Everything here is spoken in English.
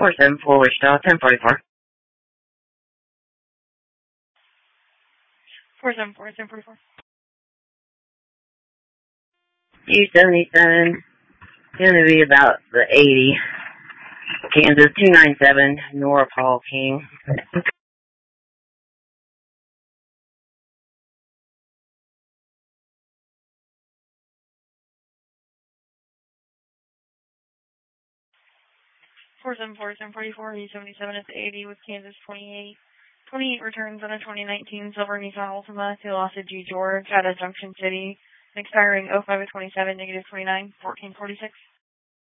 474 Wichita, 1044. 474, 1044. U77, going to be about the 80. Kansas 297, Nora Paul King. 474, 1044, U77 at the 80 with Kansas 28. 28 returns on a 2019 Silver Nissan Altima to Los G. George out of Junction City, expiring 05 of 27, negative 29, 1446.